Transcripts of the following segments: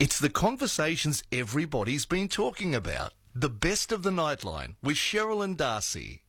It's the conversations everybody's been talking about. The Best of the Nightline with Cheryl and Darcy.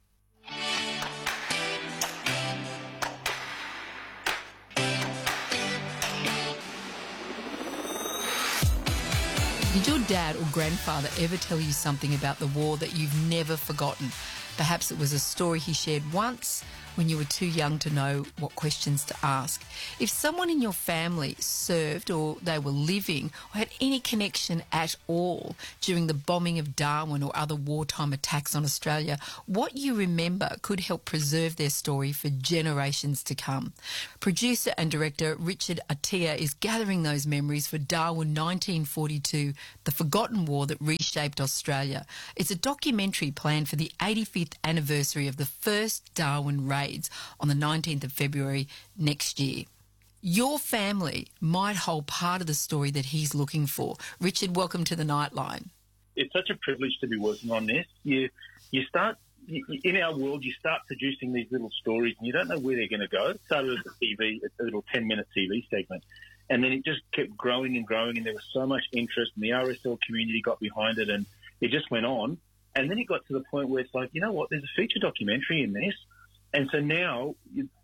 Did your dad or grandfather ever tell you something about the war that you've never forgotten? Perhaps it was a story he shared once when you were too young to know what questions to ask. If someone in your family served or they were living or had any connection at all during the bombing of Darwin or other wartime attacks on Australia, what you remember could help preserve their story for generations to come. Producer and director Richard Attia is gathering those memories for Darwin 1942, The Forgotten War That Reshaped Australia. It's a documentary planned for the 85th anniversary of the first Darwin raids on the 19th of February next year. Your family might hold part of the story that he's looking for. Richard, welcome to the Nightline. It's such a privilege to be working on this. In our world, you start producing these little stories and you don't know where they're going to go. It started as a little 10-minute TV segment. And then it just kept growing and growing, and there was so much interest, and the RSL community got behind it, and it just went on. And then it got to the point where it's like, you know what, there's a feature documentary in this. And so now,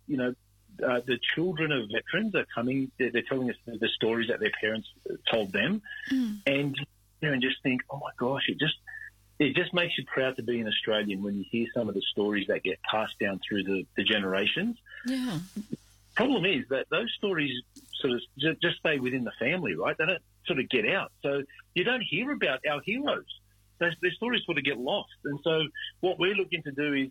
the children of veterans are coming, they're telling us the stories that their parents told them. And, and just think, oh my gosh, it just makes you proud to be an Australian when you hear some of the stories that get passed down through the generations. Yeah. Problem is that those stories sort of just stay within the family, right? They don't sort of get out. So you don't hear about our heroes. Their stories sort of get lost. And so what we're looking to do is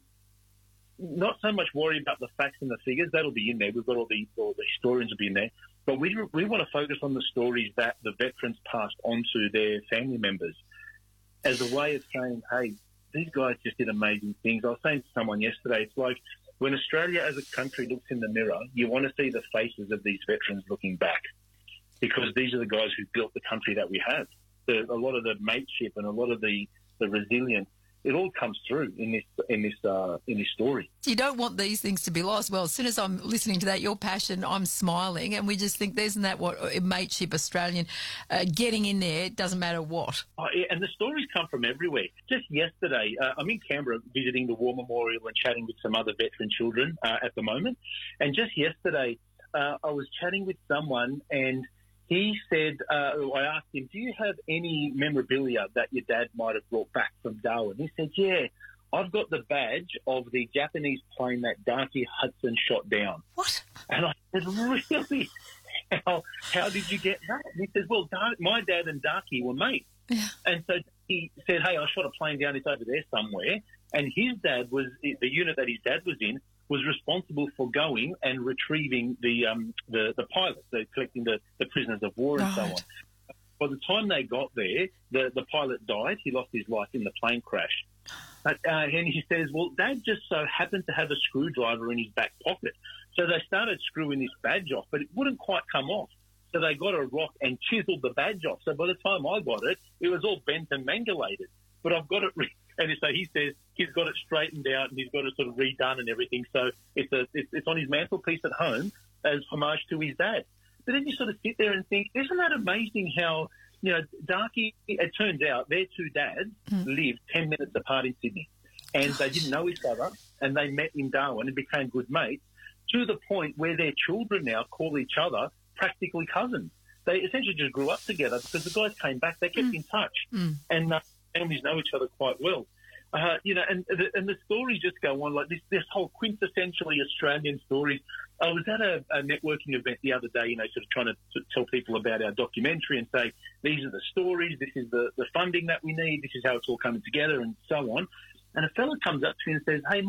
not so much worry about the facts and the figures. That'll be in there. We've got all the historians will be in there. But we want to focus on the stories that the veterans passed on to their family members as a way of saying, hey, these guys just did amazing things. I was saying to someone yesterday, it's like when Australia as a country looks in the mirror, you want to see the faces of these veterans looking back, because these are the guys who built the country that we have. A lot of the mateship and a lot of the resilience, it all comes through in this story. You don't want these things to be lost. Well, as soon as I'm listening to that, your passion, I'm smiling, and we just think, isn't that what mateship Australian getting in there? It doesn't matter what. Oh, yeah, and the stories come from everywhere. Just yesterday, I'm in Canberra visiting the War Memorial and chatting with some other veteran children at the moment. And just yesterday, I was chatting with someone, and he said, I asked him, do you have any memorabilia that your dad might have brought back from Darwin? He said, yeah, I've got the badge of the Japanese plane that Darky Hudson shot down. What? And I said, really? How did you get that? And he says, well, my dad and Darky were mates. Yeah. And so he said, hey, I shot a plane down, it's over there somewhere. And his dad was, the unit that his dad was in, was responsible for going and retrieving the pilots, collecting the prisoners of war and so on. By the time they got there, the pilot died. He lost his life in the plane crash. And he says, well, Dad just so happened to have a screwdriver in his back pocket. So they started screwing this badge off, but it wouldn't quite come off. So they got a rock and chiseled the badge off. So by the time I got it, it was all bent and mangulated. But I've got it and so he says he's got it straightened out and he's got it sort of redone and everything. So it's on his mantelpiece at home as homage to his dad. But then you sort of sit there and think, isn't that amazing how, Darky, it turns out their two dads lived 10 minutes apart in Sydney, and they didn't know each other, and they met in Darwin and became good mates, to the point where their children now call each other practically cousins. They essentially just grew up together because the guys came back, they kept in touch, and families know each other quite well. And the stories just go on like this whole quintessentially Australian story. I was at a networking event the other day, sort of trying to tell people about our documentary and say, these are the stories, this is the funding that we need, this is how it's all coming together and so on. And a fella comes up to me and says, hey,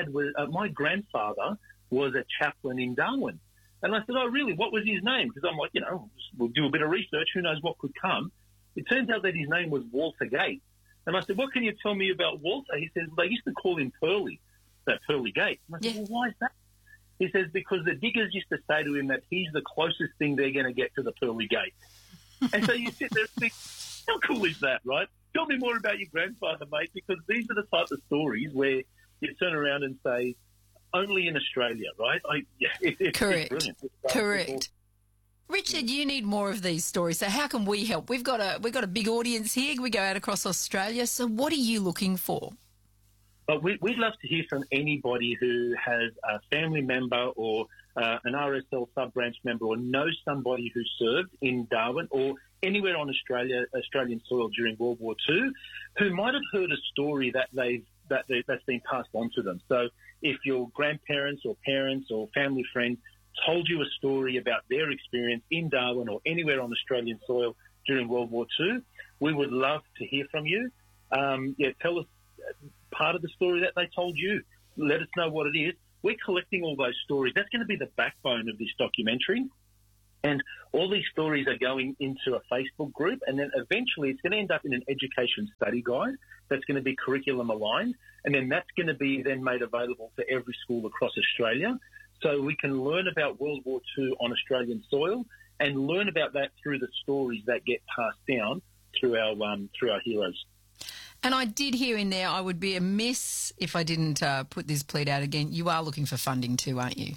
my grandfather was a chaplain in Darwin. And I said, oh, really? What was his name? Because I'm like, we'll do a bit of research. Who knows what could come? It turns out that his name was Walter Gate. And I said, what can you tell me about Walter? He says, they used to call him Pearly, that Pearly Gate. And I said, well, why is that? He says, because the diggers used to say to him that he's the closest thing they're going to get to the Pearly Gate. And so you sit there and think, how cool is that, right? Tell me more about your grandfather, mate, because these are the type of stories where you turn around and say, only in Australia, right? Correct. It's brilliant. Correct. Richard, you need more of these stories. So how can we help? We've got a big audience here. We go out across Australia. So what are you looking for? But we'd love to hear from anybody who has a family member or an RSL sub-branch member or knows somebody who served in Darwin or anywhere on Australian soil during World War II, who might have heard a story that's been passed on to them. So if your grandparents or parents or family friends told you a story about their experience in Darwin or anywhere on Australian soil during World War II, we would love to hear from you. Tell us part of the story that they told you. Let us know what it is. We're collecting all those stories. That's going to be the backbone of this documentary. And all these stories are going into a Facebook group, and then eventually it's going to end up in an education study guide that's going to be curriculum aligned, and then that's going to be then made available to every school across Australia. So we can learn about World War II on Australian soil and learn about that through the stories that get passed down through our heroes. And I did hear in there, I would be amiss if I didn't put this plead out again. You are looking for funding too, aren't you?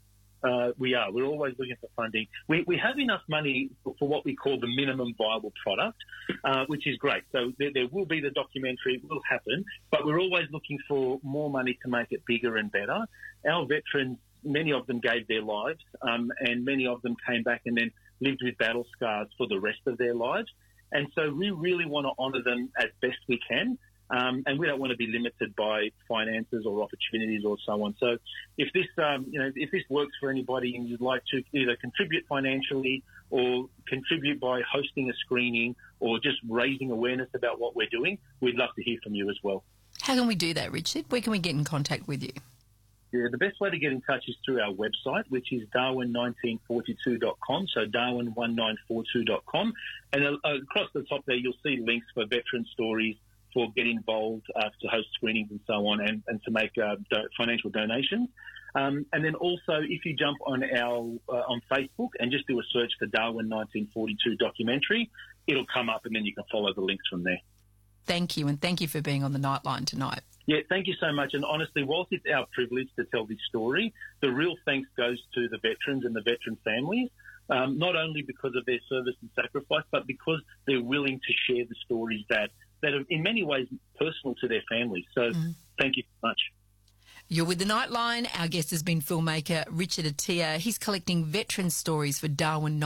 We are. We're always looking for funding. We have enough money for what we call the minimum viable product, which is great. So there will be the documentary, it will happen, but we're always looking for more money to make it bigger and better. Our veterans, many of them gave their lives, and many of them came back and then lived with battle scars for the rest of their lives. And so we really want to honour them as best we can. And we don't want to be limited by finances or opportunities or so on. So if this works for anybody and you'd like to either contribute financially or contribute by hosting a screening or just raising awareness about what we're doing, we'd love to hear from you as well. How can we do that, Richard? Where can we get in contact with you? Yeah, the best way to get in touch is through our website, which is darwin1942.com, so darwin1942.com. And across the top there, you'll see links for veteran stories, for get involved, to host screenings and so on, and to make financial donations. And then also, if you jump on on Facebook and just do a search for Darwin 1942 documentary, it'll come up and then you can follow the links from there. Thank you, and thank you for being on the Nightline tonight. Yeah, thank you so much. And honestly, whilst it's our privilege to tell this story, the real thanks goes to the veterans and the veteran families, not only because of their service and sacrifice, but because they're willing to share the stories that are in many ways personal to their families. So thank you so much. You're with the Nightline. Our guest has been filmmaker Richard Attia. He's collecting veteran stories for Darwin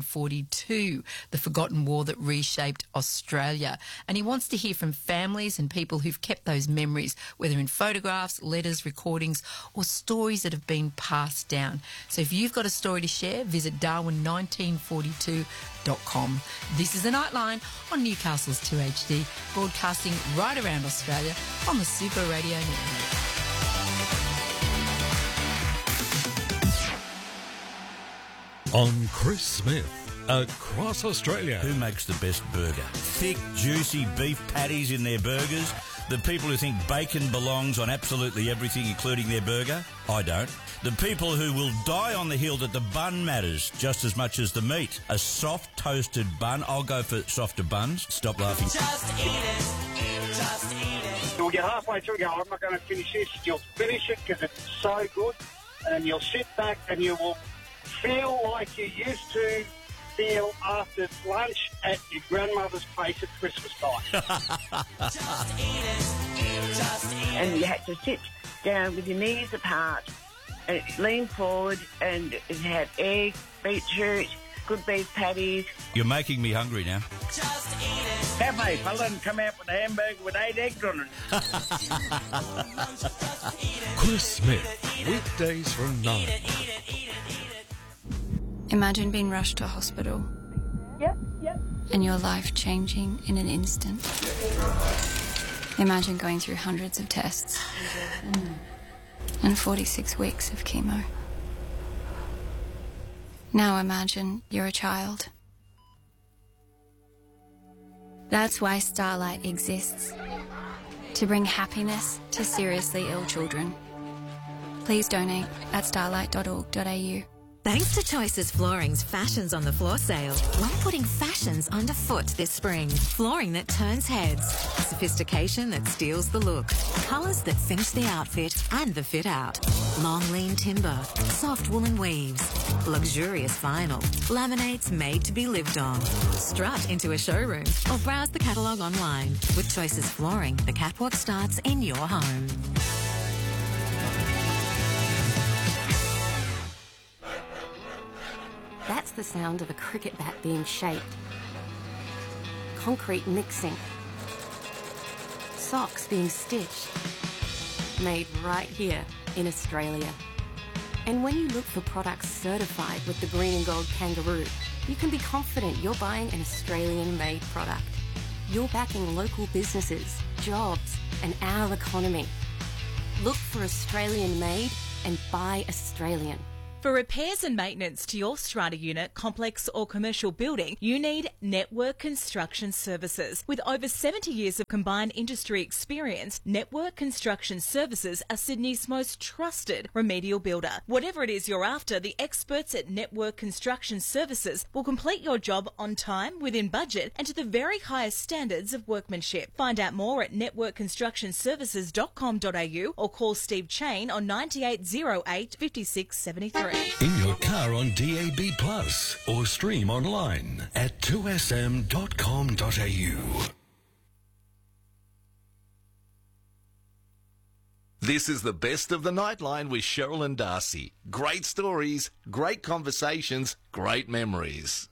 1942, the forgotten war that reshaped Australia. And he wants to hear from families and people who've kept those memories, whether in photographs, letters, recordings, or stories that have been passed down. So if you've got a story to share, visit darwin1942.com. This is the Nightline on Newcastle's 2HD, broadcasting right around Australia on the Super Radio Network. On Chris Smith, across Australia. Who makes the best burger? Thick, juicy beef patties in their burgers? The people who think bacon belongs on absolutely everything, including their burger? I don't. The people who will die on the hill that the bun matters just as much as the meat. A soft toasted bun. I'll go for softer buns. Stop laughing. Just eat it. Just eat it. You'll get halfway through and go, I'm not going to finish this. You'll finish it because it's so good. And you'll sit back and you will feel like you used to feel after lunch at your grandmother's place at Christmas time. Just eat it. Just eat it. And you had to sit down with your knees apart and lean forward, and it had egg, beetroot, good beef patties. You're making me hungry now. Just eat it. Cafe fella and come out with a hamburger with 8 eggs on it. Chris Smith, weekdays from 9. Imagine being rushed to a hospital. Yep. And your life changing in an instant. Imagine going through hundreds of tests. And 46 weeks of chemo. Now imagine you're a child. That's why Starlight exists. To bring happiness to seriously ill children. Please donate at starlight.org.au. Thanks to Choices Flooring's Fashions on the Floor sale, we're putting fashions underfoot this spring. Flooring that turns heads, sophistication that steals the look, colours that finish the outfit and the fit out. Long lean timber, soft woolen weaves, luxurious vinyl, laminates made to be lived on. Strut into a showroom or browse the catalogue online. With Choices Flooring, the catwalk starts in your home. That's the sound of a cricket bat being shaped. Concrete mixing. Socks being stitched. Made right here in Australia. And when you look for products certified with the green and gold kangaroo, you can be confident you're buying an Australian-made product. You're backing local businesses, jobs, and our economy. Look for Australian-made and buy Australian. For repairs and maintenance to your strata unit, complex or commercial building, you need Network Construction Services. With over 70 years of combined industry experience, Network Construction Services are Sydney's most trusted remedial builder. Whatever it is you're after, the experts at Network Construction Services will complete your job on time, within budget, and to the very highest standards of workmanship. Find out more at networkconstructionservices.com.au or call Steve Chain on 9808 5673. In your car on DAB Plus or stream online at 2sm.com.au. This is the best of the Nightline with Cheryl and Darcy. Great stories, great conversations, great memories.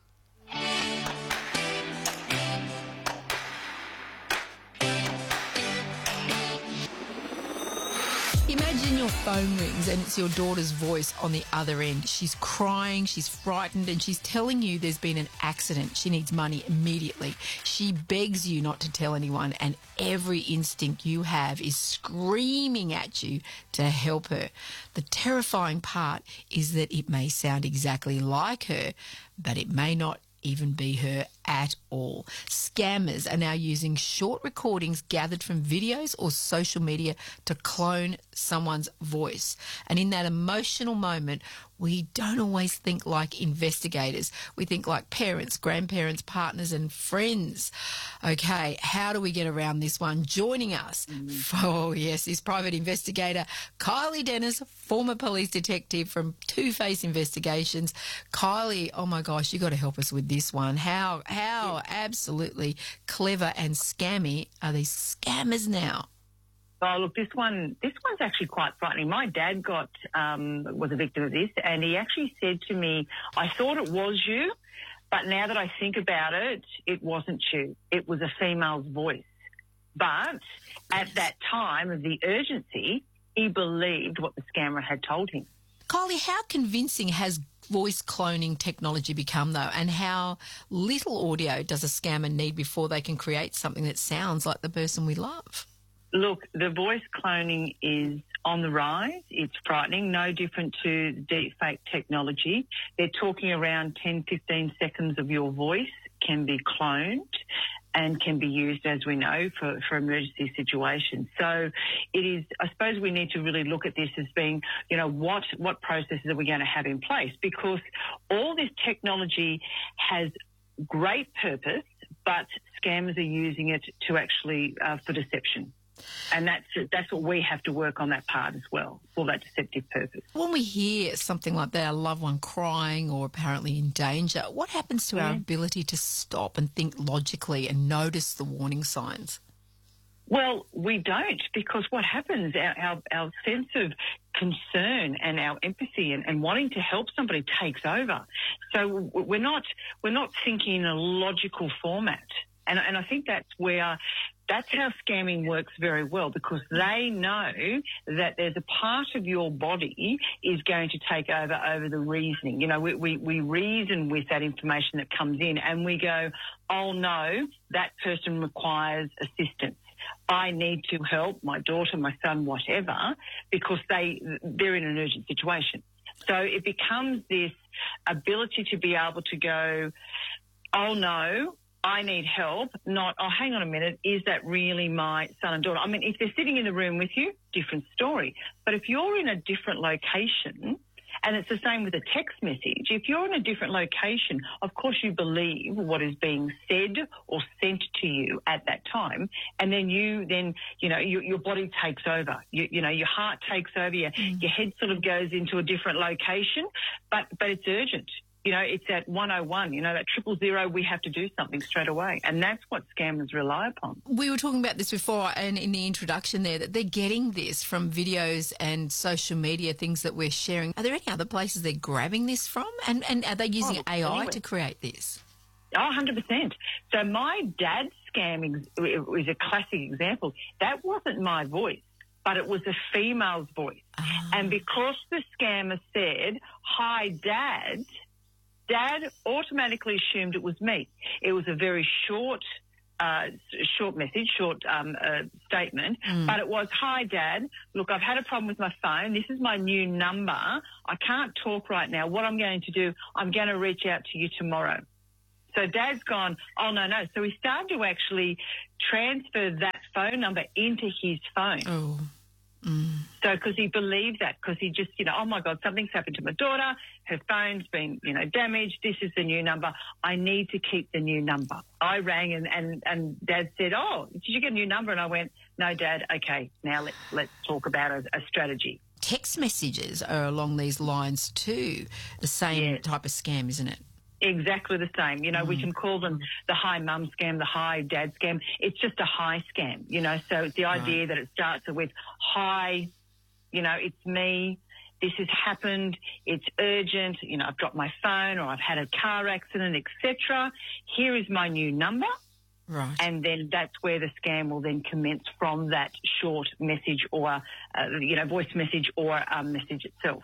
Imagine your phone rings and it's your daughter's voice on the other end. She's crying, she's frightened, and she's telling you there's been an accident. She needs money immediately. She begs you not to tell anyone, and every instinct you have is screaming at you to help her. The terrifying part is that it may sound exactly like her, but it may not even be her at all. Scammers are now using short recordings gathered from videos or social media to clone someone's voice. And in that emotional moment, we don't always think like investigators. We think like parents, grandparents, partners and friends. Okay, how do we get around this one? Joining us, oh yes, this private investigator, Kylie Dennis, former police detective from Two Face Investigations. Kylie, oh my gosh, you got to help us with this one. How absolutely clever and scammy are these scammers now? Oh, look, this one's actually quite frightening. My dad was a victim of this, and he actually said to me, I thought it was you, but now that I think about it, it wasn't you. It was a female's voice. But at that time of the urgency, he believed what the scammer had told him. Kylie, how convincing has voice cloning technology become, though, and how little audio does a scammer need before they can create something that sounds like the person we love? Look, the voice cloning is on the rise. It's frightening, no different to deepfake technology. They're talking around 10, 15 seconds of your voice can be cloned and can be used, as we know, for emergency situations. So it is, I suppose we need to really look at this as being, what processes are we going to have in place? Because all this technology has great purpose, but scammers are using it to actually for deception. And that's what we have to work on, that part as well, for that deceptive purpose. When we hear something like that, a loved one crying or apparently in danger, what happens to our ability to stop and think logically and notice the warning signs? Well, we don't, because what happens, our sense of concern and our empathy and wanting to help somebody takes over. So we're not thinking in a logical format. And I think that's how scamming works very well, because they know that there's a part of your body is going to take over the reasoning. We reason with that information that comes in, and we go, oh no, that person requires assistance. I need to help my daughter, my son, whatever, because they're in an urgent situation. So it becomes this ability to be able to go, oh no, I need help, not, oh, hang on a minute, is that really my son and daughter? I mean, if they're sitting in the room with you, different story. But if you're in a different location And it's the same with a text message. If you're in a different location, of course you believe what is being said or sent to you at that time, and then your body takes over. Your heart takes over. Your head sort of goes into a different location, but it's urgent. It's at 101, that 000, we have to do something straight away. And that's what scammers rely upon. We were talking about this before and in the introduction there, that they're getting this from videos and social media, things that we're sharing. Are there any other places they're grabbing this from? And are they using AI to create this? Oh, 100%. So my dad's scam is a classic example. That wasn't my voice, but it was a female's voice. Oh. And because the scammer said, "Hi, Dad," Dad automatically assumed it was me. It was a very short message, statement, but it was, "Hi, Dad. Look, I've had a problem with my phone. This is my new number. I can't talk right now. What I'm going to do, I'm going to reach out to you tomorrow." So Dad's gone, "Oh, no." So he started to actually transfer that phone number into his phone. Oh. So because he believed that, because he just, "Oh, my God, something's happened to my daughter. Her phone's been, damaged. This is the new number. I need to keep the new number." I rang and Dad said, "Oh, did you get a new number?" And I went, "No, Dad. Okay, now let's talk about a strategy." Text messages are along these lines too. The same type of scam, isn't it? Exactly the same. We can call them the hi mum scam, the hi dad scam. It's just a hi scam, so it's the idea that it starts with, "Hi, it's me. This has happened. It's urgent. I've dropped my phone, or I've had a car accident, etc. Here is my new number." Right. And then that's where the scam will then commence from that short message or, voice message or message itself.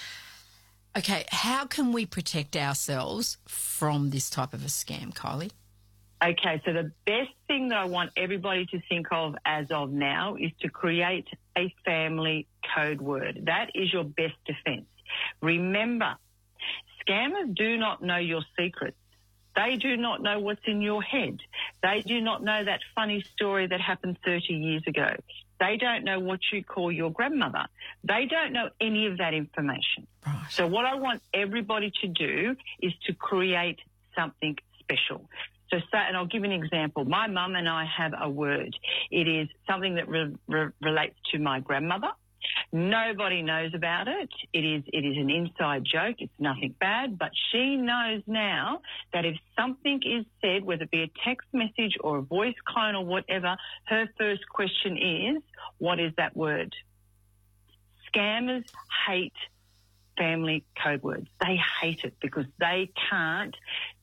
Okay, how can we protect ourselves from this type of a scam, Kylie? Okay, so the best thing that I want everybody to think of as of now is to create a family code word. That is your best defense. Remember, scammers do not know your secrets. They do not know what's in your head. They do not know that funny story that happened 30 years ago. They don't know what you call your grandmother. They don't know any of that information. Right. So what I want everybody to do is to create something special. So, and I'll give an example. My mum and I have a word. It is something that relates to my grandmother. Nobody knows about it. It is an inside joke. It's nothing bad, but she knows now that if something is said, whether it be a text message or a voice clone or whatever, her first question is, "What is that word?" Scammers hate family code words. They hate it because they can't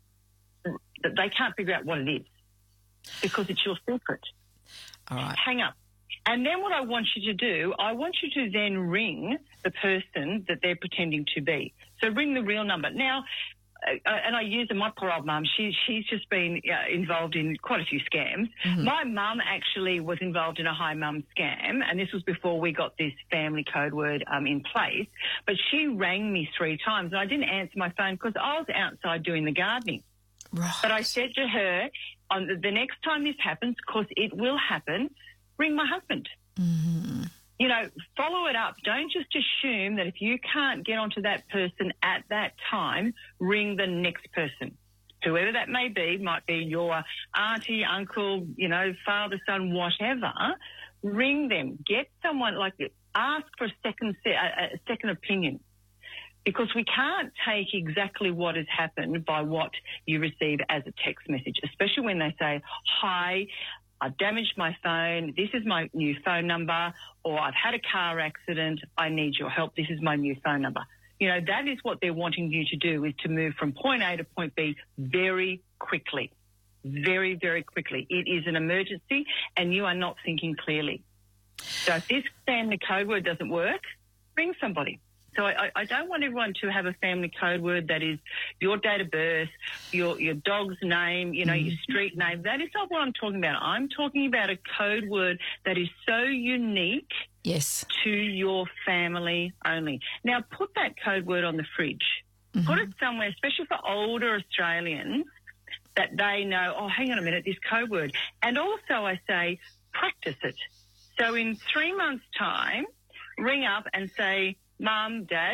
figure out what it is because it's your secret. All right. Hang up. And then what I want you to do, I want you to then ring the person that they're pretending to be. So ring the real number. Now, and I use my poor old mum. She's just been involved in quite a few scams. Mm-hmm. My mum actually was involved in a hi mum scam, and this was before we got this family code word in place. But she rang me 3 times, and I didn't answer my phone because I was outside doing the gardening. Right. But I said to her, on the next time this happens, because it will happen, ring my husband. Mm-hmm. Follow it up. Don't just assume that if you can't get onto that person at that time, ring the next person. Whoever that may be, might be your auntie, uncle, father, son, whatever. Ring them. Get someone ask for a second opinion. Because we can't take exactly what has happened by what you receive as a text message, especially when they say, "Hi, I've damaged my phone. This is my new phone number," or "I've had a car accident. I need your help. This is my new phone number." That is what they're wanting you to do, is to move from point A to point B very quickly. Very, very quickly. It is an emergency and you are not thinking clearly. So if this family code word doesn't work, ring somebody. So I don't want everyone to have a family code word that is your date of birth, your dog's name, your street name. That is not what I'm talking about. I'm talking about a code word that is so unique to your family only. Now, put that code word on the fridge. Mm-hmm. Put it somewhere, especially for older Australians, that they know, oh, hang on a minute, this code word. And also I say practice it. So in 3 months' time, ring up and say, "Mum, Dad,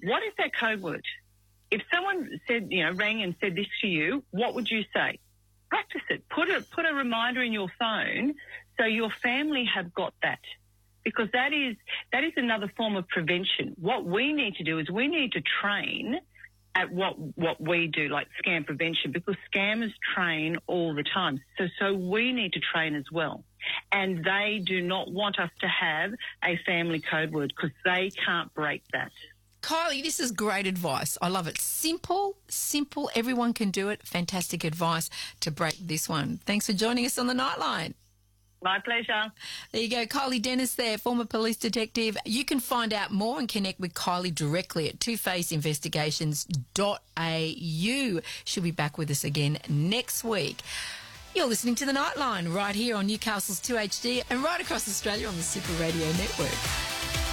what is that code word? If someone said, rang and said this to you, what would you say? Practice it. Put a reminder in your phone so your family have got that, because that is another form of prevention. What we need to do is we need to train at what we do, like scam prevention, because scammers train all the time. So we need to train as well. And they do not want us to have a family code word because they can't break that. Kylie, this is great advice. I love it. Simple. Everyone can do it. Fantastic advice to break this one. Thanks for joining us on the Nightline. My pleasure. There you go. Kylie Dennis there, former police detective. You can find out more and connect with Kylie directly at twofaceinvestigations.au. She'll be back with us again next week. You're listening to the Nightline right here on Newcastle's 2HD and right across Australia on the Super Radio Network.